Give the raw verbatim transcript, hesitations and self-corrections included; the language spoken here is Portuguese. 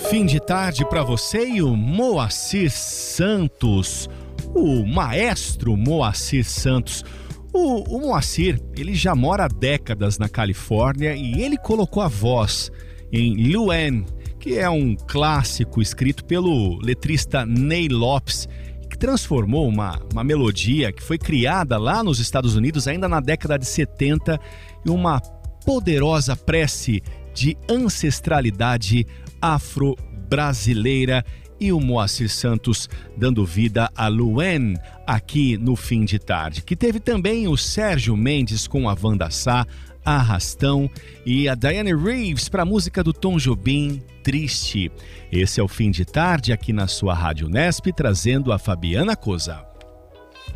fim de tarde para você e o Moacir Santos, o maestro Moacir Santos. O, o Moacir, ele já mora há décadas na Califórnia e ele colocou a voz em Luann, que é um clássico escrito pelo letrista Ney Lopes, que transformou uma, uma melodia que foi criada lá nos Estados Unidos ainda na década de setenta em uma poderosa prece de ancestralidade afro-brasileira, e o Moacir Santos dando vida a Luann aqui no fim de tarde, que teve também o Sérgio Mendes com a Wanda Sá, Arrastão, e a Diane Reeves para a música do Tom Jobim, Triste. Esse é o fim de tarde aqui na sua Rádio Nesp, trazendo a Fabiana Cosa.